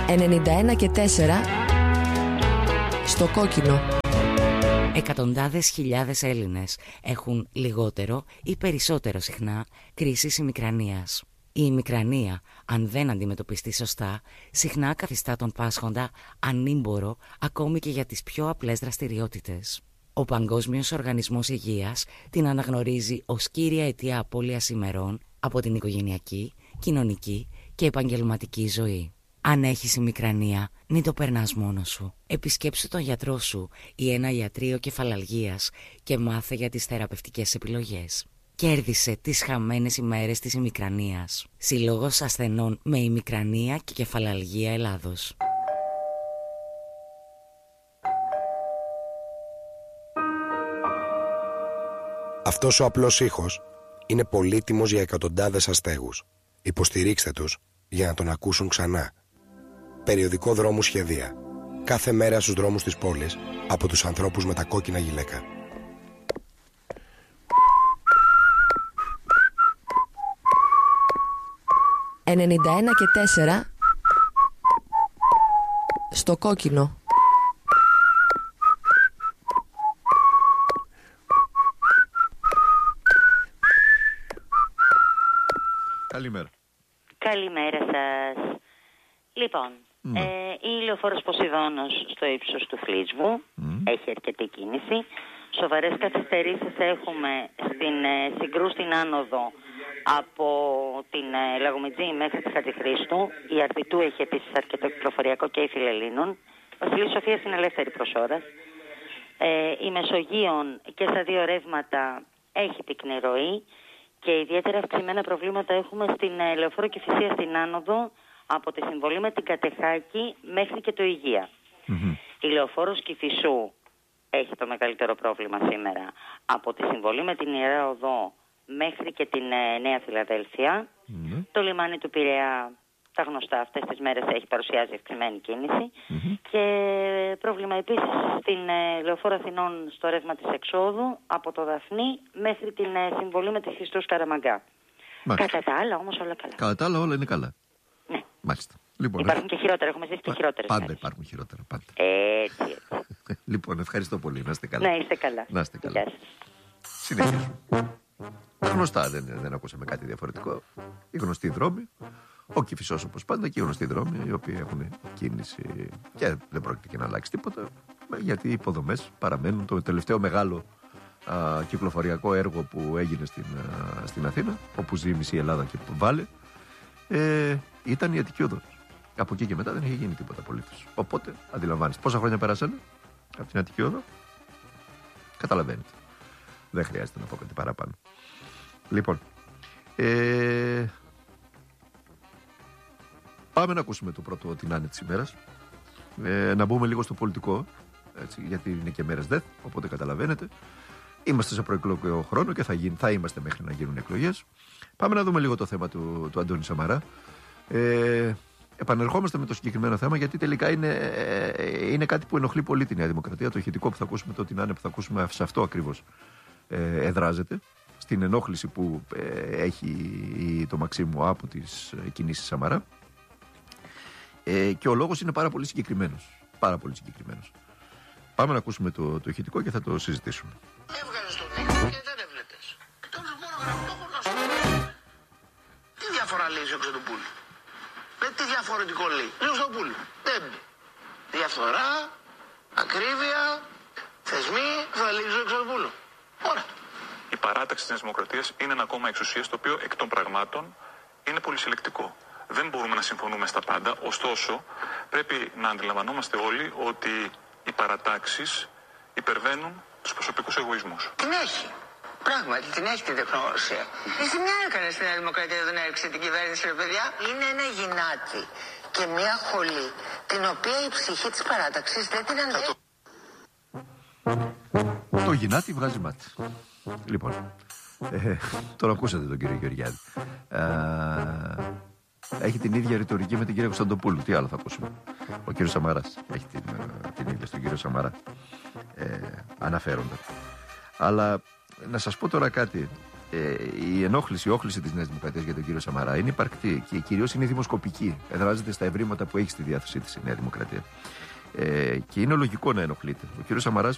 91,4 στο κόκκινο. Εκατοντάδες χιλιάδες Έλληνες έχουν λιγότερο ή περισσότερο συχνά κρίσεις ημικρανίας. Η ημικρανία, αν δεν αντιμετωπιστεί σωστά, συχνά καθιστά τον πάσχοντα ανήμπορο ακόμη και για τις πιο απλές δραστηριότητες. Ο Παγκόσμιος Οργανισμός Υγείας την αναγνωρίζει ως κύρια αιτία απώλειας ημερών από την οικογενειακή, κοινωνική και επαγγελματική ζωή. Αν έχεις ημικρανία, μην το περνάς μόνος σου. Επισκέψου τον γιατρό σου ή ένα ιατρείο κεφαλαλγίας και μάθε για τις θεραπευτικές επιλογές. Κέρδισε τις χαμένες ημέρες της ημικρανίας. Συλλόγος ασθενών με ημικρανία και κεφαλαλγία Ελλάδος. Αυτός ο απλός ήχος είναι πολύτιμος για εκατοντάδες αστέγους. Υποστηρίξτε τους για να τον ακούσουν ξανά. Περιοδικό Δρόμου Σχεδία. Κάθε μέρα στους δρόμους της πόλης από τους ανθρώπους με τα κόκκινα γυλαίκα. «91,4 στο κόκκινο». Καλημέρα. Καλημέρα σας. Λοιπόν, η Λεωφόρος Ποσειδώνος στο ύψος του Φλίτσβου έχει αρκετή κίνηση. Σοβαρές καθυστερήσεις έχουμε στην Συγκρού στην άνοδο από την Λαγομιτζή μέχρι τη Χατζηχρήστου. Η Αρπιτού έχει επίσης αρκετό κυκλοφοριακό και η Φιλελλήνων. Βασιλής Σοφίας είναι ελεύθερη προς ώρας. Η Μεσογείων και στα δύο ρεύματα έχει πυκνή ροή. Και ιδιαίτερα αυξημένα προβλήματα έχουμε στην Λεωφόρο Κηφισίας στην άνοδο από τη συμβολή με την Κατεχάκη μέχρι και το Υγεία. Η Λεωφόρος Κηφισού έχει το μεγαλύτερο πρόβλημα σήμερα από τη συμβολή με την Ιερά Οδό μέχρι και την Νέα Φιλαδέλφια. Το λιμάνι του Πειραιά, τα γνωστά αυτές τις μέρες, έχει παρουσιάζει ευξημένη κίνηση. Και πρόβλημα επίσης στην Λεωφόρο Αθηνών στο ρεύμα της εξόδου από το Δαφνί μέχρι την συμβολή με τη Χριστούς Καραμαγκά. Κατά τα άλλα όμως όλα καλά. Κατά τα άλλα όλα είναι καλά. Ναι. Μάλιστα. Λοιπόν, υπάρχουν και χειρότερα, έχουμε ζήσει και χειρότερες. Πάντα υπάρχουν χειρότερα. Πάντα. Έτσι. Λοιπόν, ευχαριστώ πολύ. Να είστε καλά. Να είστε καλά. Να είστε καλά. Συνεχίζουμε. Γνωστά, δεν ακούσαμε κάτι διαφορετικό. Οι γνωστοί δρόμοι. Ο Κηφισός όπως πάντα και οι γνωστοί δρόμοι, οι οποίοι έχουν κίνηση και δεν πρόκειται και να αλλάξει τίποτα, γιατί οι υποδομές παραμένουν. Το τελευταίο μεγάλο κυκλοφοριακό έργο που έγινε στην Αθήνα, όπου ζει η μισή Ελλάδα και Βάλε, ήταν η Αττική Οδός. Από εκεί και μετά δεν είχε γίνει τίποτα απολύτως. Οπότε αντιλαμβάνεστε πόσα χρόνια πέρασαν από την Αττική Οδό. Καταλαβαίνετε. Δεν χρειάζεται να πω κάτι παραπάνω. Λοιπόν, πάμε να ακούσουμε το πρώτο την Άννη της ημέρας. Να μπούμε λίγο στο πολιτικό, έτσι, γιατί είναι και μέρες ΔΕΘ, οπότε καταλαβαίνετε. Είμαστε σε προεκλογικό χρόνο και θα είμαστε μέχρι να γίνουν εκλογές. Πάμε να δούμε λίγο το θέμα του Αντώνη Σαμαρά. Επανερχόμαστε με το συγκεκριμένο θέμα, γιατί τελικά είναι κάτι που ενοχλεί πολύ τη Νέα Δημοκρατία. Το ηχητικό που θα ακούσουμε, το την Άννη που θα ακούσουμε, σε αυτό ακριβώς εδράζεται. Στην ενόχληση που έχει το Μαξίμου από τις κινήσεις Σαμαρά. Και ο λόγος είναι πάρα πολύ συγκεκριμένος. Πάρα πολύ συγκεκριμένος. Πάμε να ακούσουμε το ηχητικό και θα το συζητήσουμε. Έβγαζε τον Νίκο και δεν έβλεπες. Τώρα μόνο γραφτόχο να σου πει. Τι διαφορά λέει ο Ξεντοπούλου? Τι διαφορετικό λέει? Λέει ο Ξεντοπούλου. Δεν μπει. Διαφθορά, ακρίβεια, θεσμοί, θα λέει ο Ξεντοπούλου. Ωραία. Η παράταξη της Δημοκρατίας είναι ένα κόμμα εξουσίας το οποίο εκ των πραγμάτων είναι πολύ συλλεκτικό. Δεν μπορούμε να συμφωνούμε στα πάντα, ωστόσο πρέπει να αντιλαμβανόμαστε όλοι ότι οι παρατάξεις υπερβαίνουν τους προσωπικούς εγωισμούς. Την έχει. Πράγματι, την έχει την τεχνογνωσία. Εσύ μια έκανε στην Νέα Δημοκρατία, δεν έριξε την κυβέρνηση, ρε παιδιά. Είναι ένα γυνάτι και μια χολή, την οποία η ψυχή της παράταξης δεν την αντέχει. Το γυνάτι βγάζει μάτι. Λοιπόν, τώρα ακούσατε τον κύριο Γεωργιάδη. Έχει την ίδια ρητορική με την κυρία Κωνσταντοπούλου. Τι άλλο θα ακούσουμε? Ο κύριος Σαμαράς έχει την ίδια στον κύριο Σαμαρά, αναφέροντα. Αλλά να σας πω τώρα κάτι. η όχληση της Νέας Δημοκρατίας για τον κύριο Σαμαρά είναι υπαρκτή και κυρίως είναι δημοσκοπική. Εδράζεται στα ευρήματα που έχει στη διάθεσή της η Νέα Δημοκρατία. Και είναι λογικό να ενοχλείται. Ο κύριος Σαμαράς